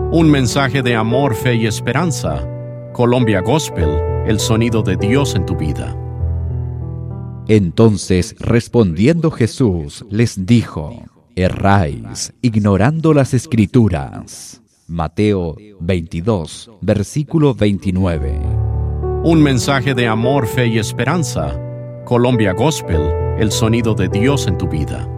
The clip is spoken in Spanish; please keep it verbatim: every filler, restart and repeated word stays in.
Un mensaje de amor, fe y esperanza. Colombia Gospel, el sonido de Dios en tu vida. Entonces, respondiendo Jesús, les dijo: Erráis, ignorando las Escrituras. Mateo veintidós, versículo veintinueve. Un mensaje de amor, fe y esperanza. Colombia Gospel, el sonido de Dios en tu vida.